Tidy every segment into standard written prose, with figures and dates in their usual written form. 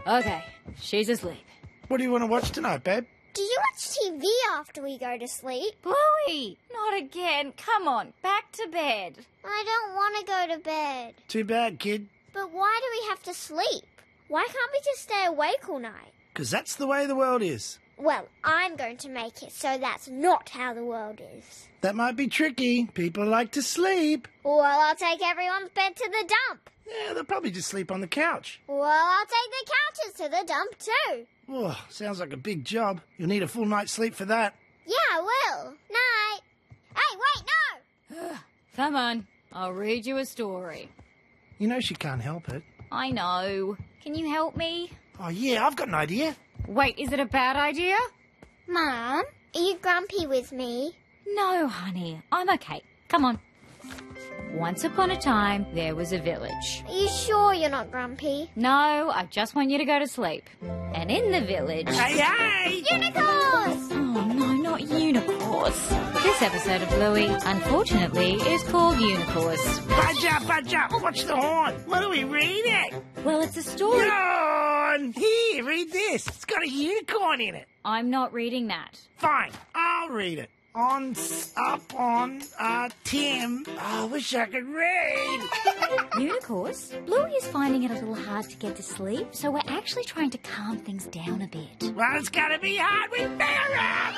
Okay, she's asleep. What do you want to watch tonight, babe? Do you watch TV after we go to sleep? Bluey! Not again. Come on, back to bed. I don't want to go to bed. Too bad, kid. But why do we have to sleep? Why can't we just stay awake all night? 'Cause that's the way the world is. Well, I'm going to make it so that's not how the world is. That might be tricky. People like to sleep. Well, I'll take everyone's bed to the dump. Yeah, they'll probably just sleep on the couch. Well, I'll take the couches to the dump too. Oh, sounds like a big job. You'll need a full night's sleep for that. Yeah, I will. Night. Hey, wait, no! Come on, I'll read you a story. You know she can't help it. I know. Can you help me? Oh, yeah, I've got an idea. Wait, is it a bad idea? Mum, are you grumpy with me? No, honey, I'm okay. Come on. Once upon a time, there was a village. Are you sure you're not grumpy? No, I just want you to go to sleep. And in the village... Hey! Unicorns! Oh, no, not unicorns. This episode of Bluey, unfortunately, is called Unicorns. Budge up! Watch the horn! What are we reading? Well, it's a story. Yawn! Here, read this. It's got a unicorn in it. I'm not reading that. Fine, I'll read it. Tim. I wish I could read. Unicorns? Bluey is finding it a little hard to get to sleep, so we're actually trying to calm things down a bit. Well, it's gonna be hard with me around.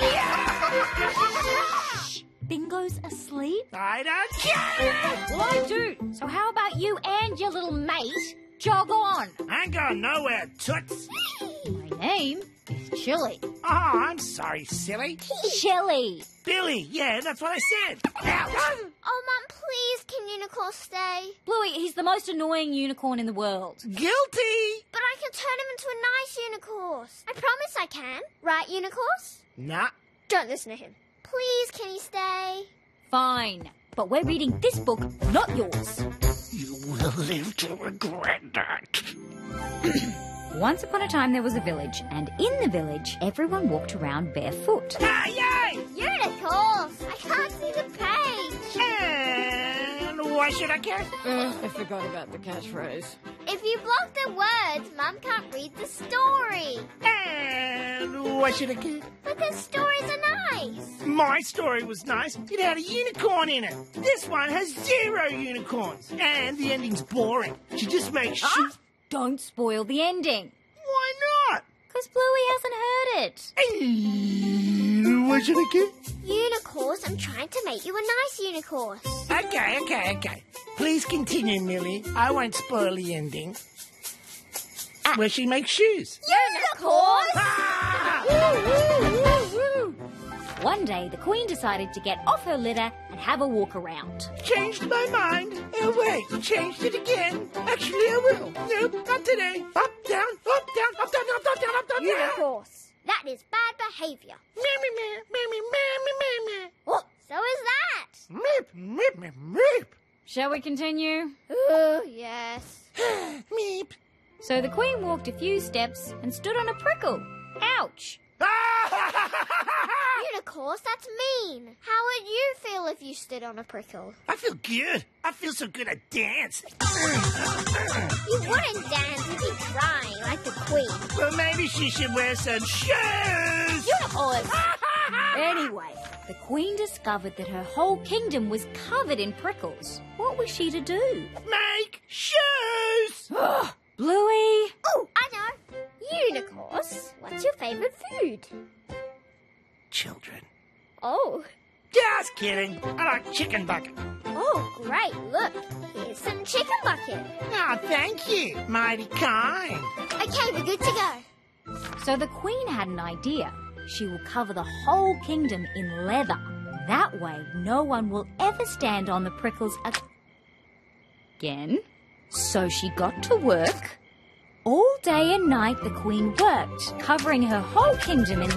Shh! Bingo's asleep? I don't care. Well, I do. So how about you and your little mate jog on? I ain't going nowhere, toots. My name is Chili. Oh, I'm sorry, silly. Chili. Billy, yeah, that's what I said. Ouch. Oh, Mum, please, can Unicorn stay? Bluey, he's the most annoying unicorn in the world. Guilty. But I can turn him into a nice unicorn. I promise I can. Right, unicorns? Nah. Don't listen to him. Please, can he stay? Fine. But we're reading this book, not yours. You will live to regret that. Once upon a time there was a village, and in the village everyone walked around barefoot. Yay! Unicorns! I can't see the page. And why should I care? I forgot about the catchphrase. If you block the words, Mum can't read the story. And why should I care? Because stories are nice. My story was nice. It had a unicorn in it. This one has 0 unicorns. And the ending's boring. She just makes shoes. Don't spoil the ending. Why not? Because Bluey hasn't heard it. Why should I care? Unicorns, I'm trying to make you a nice unicorn. Okay. Please continue, Millie. I won't spoil the ending. Where she makes shoes. Unicorns! Ah! One day, the Queen decided to get off her litter and have a walk around. Changed my mind. Oh, wait. Changed it again. Actually, I will. Nope, not today. Up, down, up, down, up, down, up, down, down, up, down, down. Unicorns. That is bad behaviour. Oh, so is that. Meep. Shall we continue? Oh, yes. Meep. So the Queen walked a few steps and stood on a prickle. Ouch! Unicorns, that's mean. How would you feel if you stood on a prickle? I feel good. I feel so good at dance. You wouldn't dance if you cry like the Queen. Well, maybe she should wear some shoes. Unicorns! Anyway, the Queen discovered that her whole kingdom was covered in prickles. What was she to do? Make shoes. Bluey! Oh, I know. Unicorns, what's your favourite food? Children. Oh. Just kidding. I like chicken bucket. Oh, great. Look, here's some chicken bucket. Oh, thank you. Mighty kind. Okay, we're good to go. So the Queen had an idea. She will cover the whole kingdom in leather. That way, no one will ever stand on the prickles again. So she got to work. All day and night the Queen worked, covering her whole kingdom in